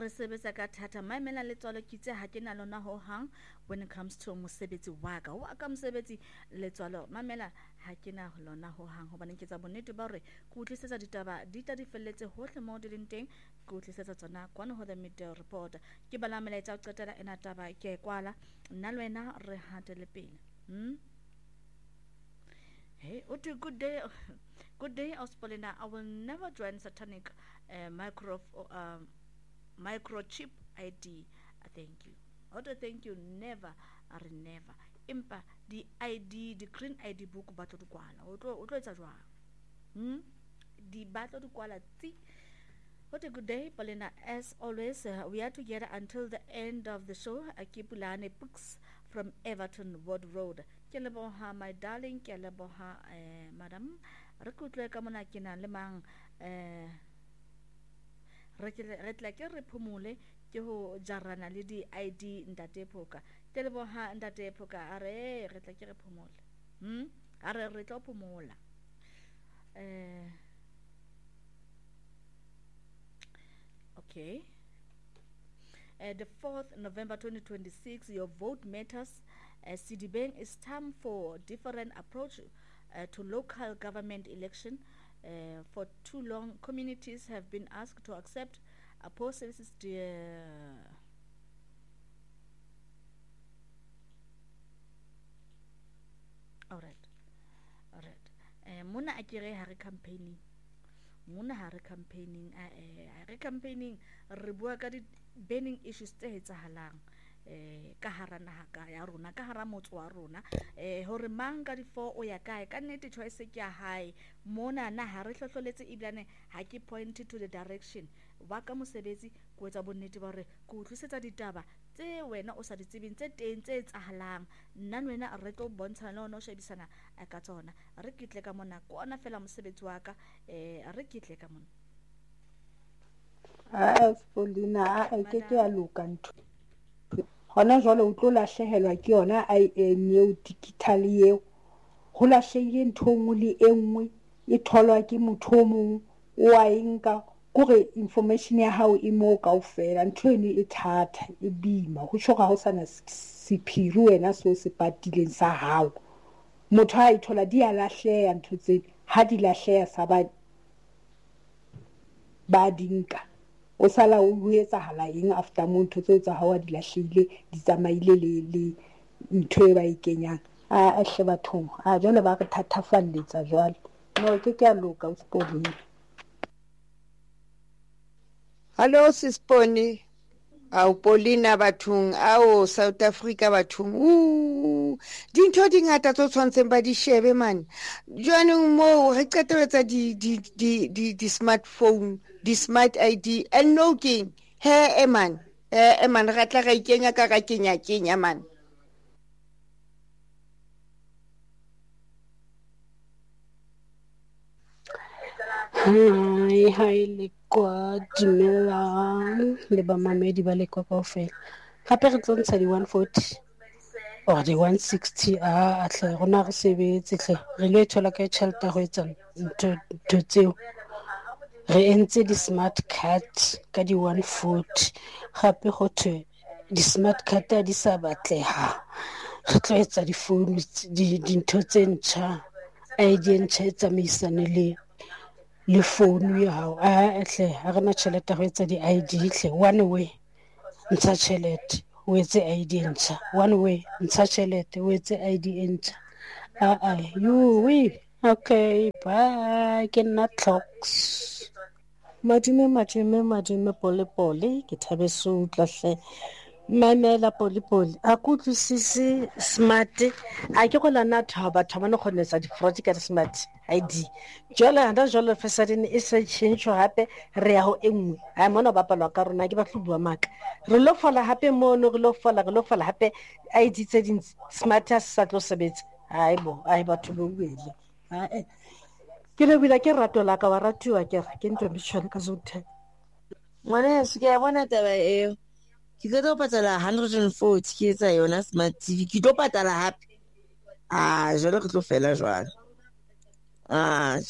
re sebetsa ka thata maemela letswalo ke tse ha ke na lona ho hang when it comes to mosebetsi wa ka mosebetsi letswalo mamela ha ke na lona ho hang hobane ke tsa bonnete ba hore ke utlwisetsa ditaba di tla di felletse hohle mo di leng teng ke utlwisetsa tsona kwana ho the media report ke bala melaetsa o qetela ena taba ke kwala nna le wena re hatele pele Hey, Utu, good day. Good day, Ospolina. I will never join satanic microchip ID. Thank you. Oto, thank you. Never, are never. Impa, the ID, the green ID book, bato du kwala. Oto, it's a jwa. The battle du kwala. What a good day, Paulina. As always, we are together until the end of the show. Akipulane Books from Everton Wood Road. Keleboha, my darling. Keleboha, madam. Rekutwe kamona kina lemang. Retlake repumule. Keho jarana lidi ID ndate poka. Keleboha ndate poka. Are retlake repumule. Are retlo pumula. Okay. The 4th November 2026, your vote matters. CDBank is time for different approach to local government election. For too long, communities have been asked to accept post services. All right. Muna akire hari campaigning. Mona ha re campaigning re bua ka di burning issues tse etsahalang ka hara naha ya rona ka hara motse wa rona hore mang ka di 4 o ya kae ka nnete choice ke ya hae mona na ha re hlohloletse iblane ha ke point to the direction wa ka mosebetsi ko etsa bonnete ba hore ko utlwisetsa ditaba tse wena o sa di tsebeng tse teng tse etsahalang nna wena re tlo bontsha no shebisana ka tsona re kitle ka mona ko ona fela mosebetsi wa ka re kitle ka mona Polina a ke ya loka ntho hona jwale o tlo lahlehelwa ke yona IN eo digital eo ho lahlehile ntho nngwe le enngwe e tholwa ke motho o mong o a enka kore information ya hao e mo kaofela ntho eno e thata e bima ho tshoga ho sana sephiri wena so se patileng sa hao motho a ithola di a lahleha ntho tse ha di lahleha sa ba dinka o sala o etsahala eng after ntho tseo tsa hao di lahlehile di tsamaile le ntho e ba e kenyang a hle bathong jwale ba re thatafalletsa jwale no ke a loka o Siponi. Hello Sisponi au Polina bathong ao South Africa bathong dintho di ngata tso tshwantseng ba di shebe man jwanong mo re qeteletsa di smartphone di smart ID and no king he man ra tla ga ikenya ka kenya man Hi le kwa dumelang le ba mamedi ba le kwa kaofela gape re tsontsa di 140 or di 160 tle rona re sebetse tle re lo thola ka tšhelete go etsa ntho tseo re entse di smart card ka di 140 gape go thwe di smart card a di sa batleha re tlo etsa di phone dintho tse ntšha ID ntšha e tsamaisane le phone ya hao hle ha rena tšhelete go etsa di ID hle one way ntsha tšhelete o etse ID ntšha one way ntsha tšhelete o etse ID ntšha okay bye ke nna Clocks madume pole ke thabeso tlahle mamela pole a ku tlisise smart a ke go lana batho ba no kgonetsa di fraud ka smart ID jwale fesadine e se change hape re ya ho engwe ha mona ba palwa ka rona ke ba tlubua maka re lo fola hape mono re lo fola hape ID tse din smart a sa tlo sebetsa ai batho bo buile ke le bila ke rato la ka wa ratiwa ke ntwe bitshwana ka zothe ngwana se ke bona taba eo ke tlo patala 140 ke etsa yona smart TV ke tlo patala hape jwale re tlo fela jwale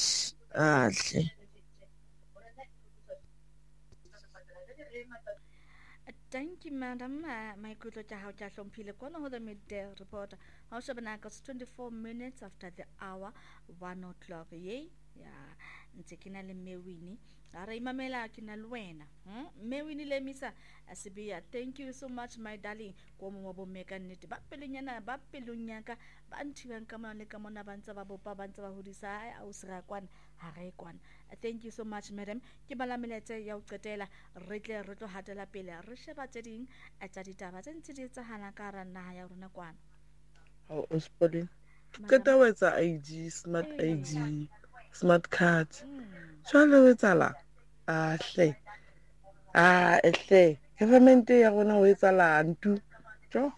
hle Thank you, madam. Maikutlo tsa hao tsa hlomphile kwana ho the midday reporter. Ha o sheba nako 24 minutes after the hour 1 o'clock. Ye? Ya, ntse ke na le Mewini. A re imamela ke na le wena. Mewini le misa Asibia. Thank you so much my darling. Ko mo wa bo meka nnete. Ba pelenyana ba pelunyaka ba nthiwang ka mona le ka mona ba ntse ba bopa ba ntse ba hodisa a o sira kwana ha re kwana. Thank you so much madam. Ke balameletse ya o qetela re tle re tlo hatela pele re sheba tse ding tsa ditaba tse ntse di etsahana ka hara naha ya rona kwana. How Ospolin? Keta o etsa ID, smart ID, smart card. Jwale o etsala? Hle. Hle. Government ya rona o etsala ntu. Jo.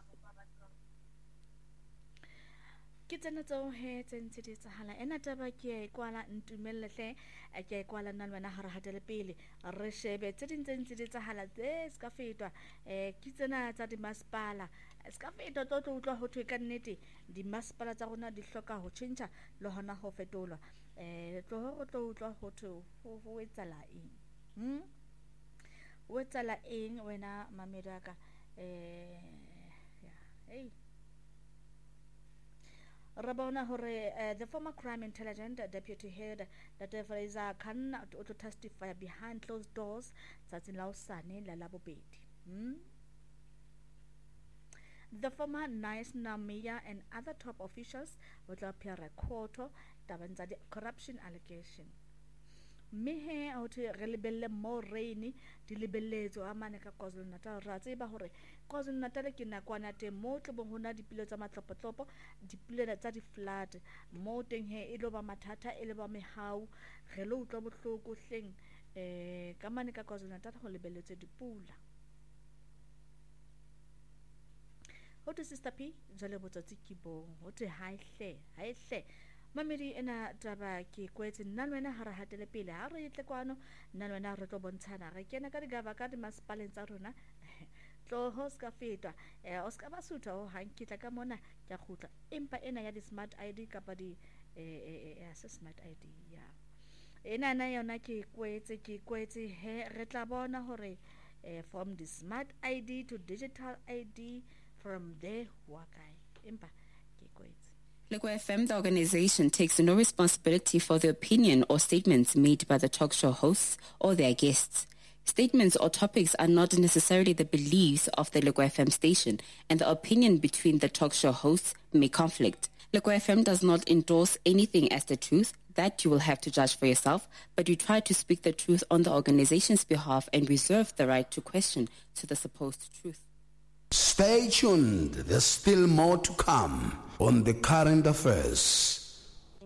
Ke tsena tseo he tse ntse di etsahala ena taba ke e kwala ntumelle hle ke e kwala nna le wena ha re hatele pele re shebe tse ding tse ntse di etsahala tse ska fetwa ke tsena tsa di masepala ska fetwa tlo utlwa ho thwe ka nnete di masepala tsa rona di hloka ho tjhentjha le hona ho fetolwa tlo utlwa ho thwe ho etsala eng o etsala eng wena mamedaka hey Rabona hore the former crime intelligence deputy head that Fraser can to testify behind closed doors tsatsing la usane la labobedi. The former Nice Namia and other top officials will appear at court tabang tsa corruption allegation. Mehe a hote re lebelle mo rain di lebelletso a mane ka KwaZulu-Natal ra tseba hore KwaZulu-Natal ke nakwana te mo tlebong hona dipilo tsa matlopotlopo dipilo tsa di flood mo teng he e lo ba mathata e le ba mehau re lo utlwa bohloko hleng ka mane ka KwaZulu-Natal ho lebelletse dipula hote sister P jale botsatsi kibong hote ha ihle Mamedi ena taba ke kwetse nna le wena ha re hatele pele ha re itle kwano nna le wena re tlo bontshana re kena ka digava ka di masepaleng tsa rona tlo ho ska fetwa o ska ba sutha ho hankitla ka mona ke khutla empa ena ya di smart ID kapa di smart ID ya ena na yona ke kwetse he re tla bona hore from the smart ID to digital ID from there wa kae empa ke kwetse Lego FM, the organization, takes no responsibility for the opinion or statements made by the talk show hosts or their guests. Statements or topics are not necessarily the beliefs of the Lego FM station, and the opinion between the talk show hosts may conflict. Lego FM does not endorse anything as the truth. That you will have to judge for yourself, but we try to speak the truth on the organization's behalf and reserve the right to question to the supposed truth. Stay tuned. There's still more to come on the current affairs.